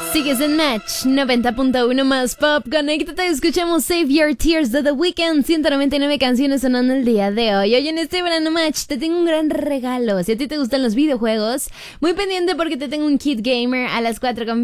Sigues en Match 90.1 más pop. Conéctate, escuchamos Save Your Tears de The Weeknd. 199 canciones sonando el día de hoy. Hoy en este verano Match te tengo un gran regalo. Si a ti te gustan los videojuegos, muy pendiente porque te tengo un kit gamer a las 4:20.